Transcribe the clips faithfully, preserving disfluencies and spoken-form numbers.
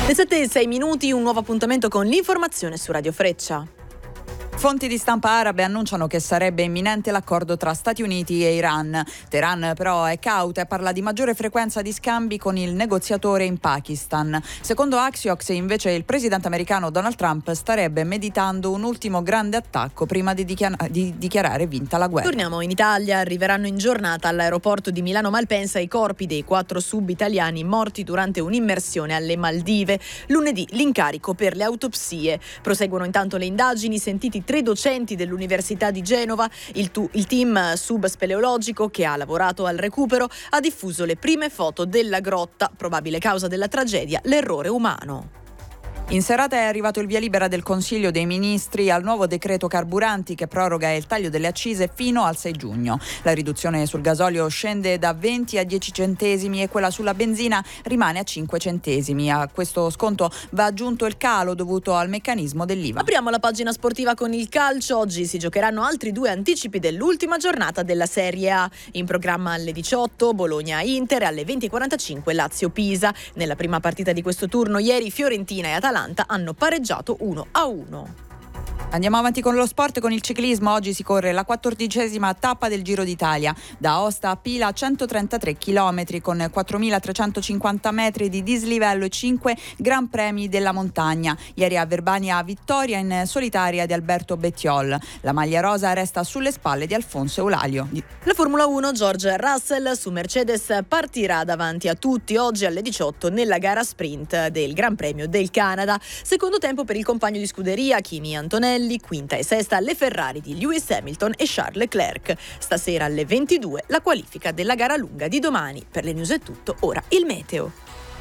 Le sette e sei minuti, un nuovo appuntamento con l'informazione su Radio Freccia. Fonti di stampa arabe annunciano che sarebbe imminente l'accordo tra Stati Uniti e Iran. Teheran però è cauta e parla di maggiore frequenza di scambi con il negoziatore in Pakistan. Secondo Axios, invece, il presidente americano Donald Trump starebbe meditando un ultimo grande attacco prima di, dichiar- di dichiarare vinta la guerra. Torniamo in Italia. Arriveranno in giornata all'aeroporto di Milano Malpensa i corpi dei quattro sub italiani morti durante un'immersione alle Maldive. Lunedì l'incarico per le autopsie. Proseguono intanto le indagini, sentiti tre docenti dell'Università di Genova. Il, tu, il team sub-speleologico che ha lavorato al recupero ha diffuso le prime foto della grotta, probabile causa della tragedia, l'errore umano. In serata è arrivato il via libera del Consiglio dei Ministri al nuovo decreto carburanti che proroga il taglio delle accise fino al sei giugno. La riduzione sul gasolio scende da venti a dieci centesimi e quella sulla benzina rimane a cinque centesimi. A questo sconto va aggiunto il calo dovuto al meccanismo dell'I V A. Apriamo la pagina sportiva con il calcio. Oggi si giocheranno altri due anticipi dell'ultima giornata della Serie A. In programma alle diciotto Bologna-Inter e alle venti e quarantacinque Lazio-Pisa. Nella prima partita di questo turno ieri Fiorentina e Atalanta hanno pareggiato uno a uno. Andiamo avanti con lo sport, con il ciclismo. Oggi si corre la quattordicesima tappa del Giro d'Italia. Da Aosta a Pila centotrentatré chilometri con quattromilatrecentocinquanta metri di dislivello e cinque gran premi della montagna. Ieri a Verbania vittoria in solitaria di Alberto Bettiol. La maglia rosa resta sulle spalle di Alfonso Eulalio. La Formula uno, George Russell su Mercedes partirà davanti a tutti oggi alle diciotto nella gara sprint del Gran Premio del Canada. Secondo tempo per il compagno di scuderia Kimi Antonelli. Quinta e sesta le Ferrari di Lewis Hamilton e Charles Leclerc. Stasera alle ventidue la qualifica della gara lunga di domani. Per le news è tutto, ora il meteo.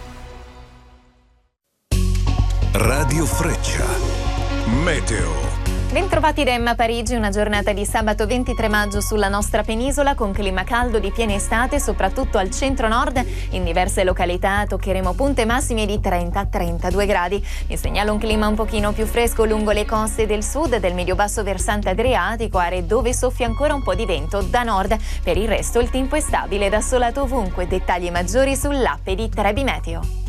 Radio Freccia. Meteo. Bentrovati da Emma Parigi, una giornata di sabato ventitré maggio sulla nostra penisola con clima caldo di piena estate, soprattutto al centro-nord. In diverse località toccheremo punte massime di trenta trentadue gradi. Vi segnalo un clima un pochino più fresco lungo le coste del sud, del medio-basso versante adriatico, aree dove soffia ancora un po' di vento da nord. Per il resto il tempo è stabile ed assolato ovunque. Dettagli maggiori sull'app di Trebi Meteo.